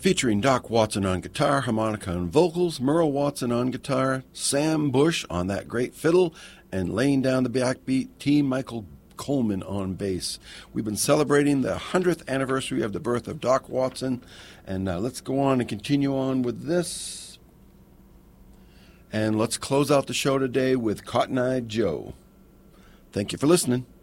featuring Doc Watson on guitar, harmonica, and vocals, Merle Watson on guitar, Sam Bush on that great fiddle, and laying down the backbeat, T. Michael Coleman on bass. We've been celebrating the 100th anniversary of the birth of Doc Watson, and let's go on and continue on with this. And let's close out the show today with Cotton Eye Joe. Thank you for listening.